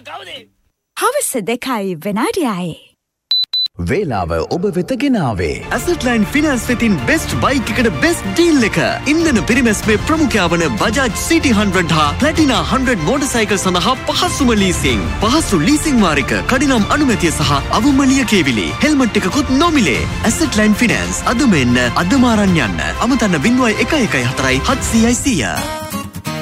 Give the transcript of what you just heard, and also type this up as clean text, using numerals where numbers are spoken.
හවස 2යි විනාඩියයි. වේලාව ඔබ වෙත ගෙනාවේ Assetline Finance වෙතින් best bike එකට best deal එක. ඉන්ධන පිරිමැස්මේ ප්‍රමුඛයා වන Bajaj City 100 හා Platina 100 motorcycle සඳහා පහසුම leasing. පහසු leasing වාරික, කඩිනම් අනුමැතිය සහ අවම ලියකියවිලි. හෙල්මට් එකකුත් නොමිලේ. Assetline Finance අදම එන්න අදම අරන් යන්න. අමතන්න 0114 700 100.